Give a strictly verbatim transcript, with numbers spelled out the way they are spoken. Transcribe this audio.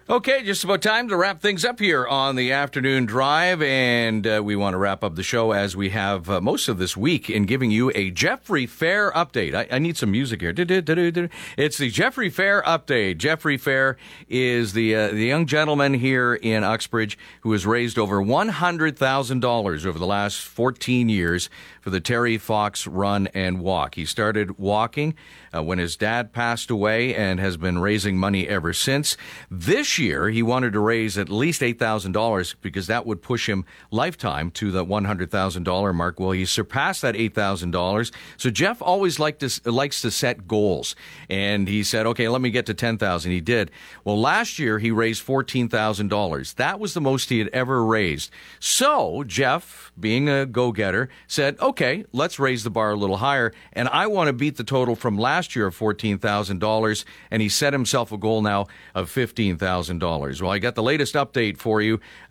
Okay, just about time to wrap things up here on the afternoon drive, and uh, we want to wrap up the show as we have uh, most of this week in giving you a Jeffrey Fair update. I, I need some music here. It's the Jeffrey Fair update. Jeffrey Fair is the uh, the young gentleman here in Uxbridge who has raised over one hundred thousand dollars over the last fourteen years for the Terry Fox Run and Walk. He started walking uh, when his dad passed away and has been raising money ever since. This year, he wanted to raise at least eight thousand dollars because that would push him lifetime to the one hundred thousand dollars mark. Well, he surpassed that eight thousand dollars. So Jeff always liked to, likes to set goals. And he said, okay, let me get to ten thousand dollars. He did. Well, last year, he raised fourteen thousand dollars. That was the most he had ever raised. So Jeff, being a go-getter, said, okay, let's raise the bar a little higher. And I want to beat the total from last year of fourteen thousand dollars. And he set himself a goal now of fifteen thousand dollars. Well, I got the latest update for you.